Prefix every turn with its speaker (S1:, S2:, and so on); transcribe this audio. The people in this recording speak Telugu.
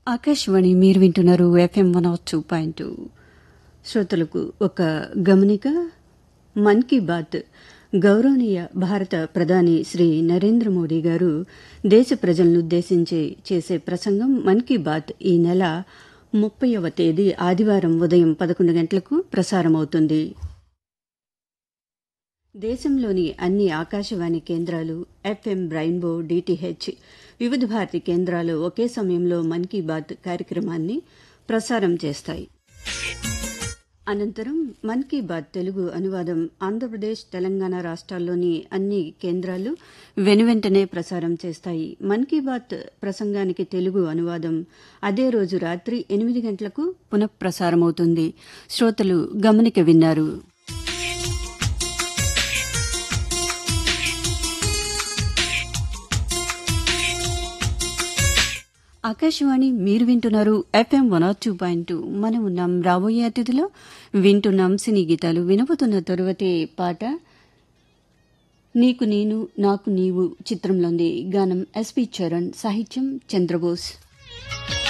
S1: ఆకాశవాణి మీరు వింటున్నారు ఎఫ్ఎం 102.2. శ్రోతలకు ఒక గమనిక. మన్ కీ బాత్ గౌరవనీయ భారత ప్రధాని శ్రీ నరేంద్ర మోదీ గారు దేశ ప్రజలనుద్దేశించి చేసే ప్రసంగం మన్ కీ బాత్ ఈ నెల 30వ తేదీ ఆదివారం ఉదయం 11 గంటలకు ప్రసారమవుతుంది. దేశంలోని అన్ని ఆకాశవాణి కేంద్రాలు, ఎఫ్ఎం రెయిన్బో, డిటిహెచ్, వివిధ భారతి కేంద్రాలు ఒకే సమయంలో మన్ కీ బాత్ కార్యక్రమాన్ని ప్రసారం చేస్తాయి. అనంతరం మన్ కీ బాత్ తెలుగు అనువాదం ఆంధ్రప్రదేశ్, తెలంగాణ రాష్ట్రాల్లోని అన్ని కేంద్రాలు వెనువెంటనే ప్రసారం చేస్తాయి. మన్ కీ బాత్ ప్రసంగానికి తెలుగు అనువాదం అదే రోజు రాత్రి 8 గంటలకు పునఃప్రసారమవుతుంది. శ్రోతలు గమనిక విన్నారు. ఆకాశవాణి మీరు వింటున్నారు ఎఫ్ఎం 102.2. మనం ఉన్నాం రాబోయే అతిథిలో. వింటున్నాం సినీ గీతాలు. వినబోతున్న తరువాతి పాట నీకు నేను నాకు నీవు చిత్రంలోని గానం ఎస్పి చరణ్, సాహిత్యం చంద్రబోస్.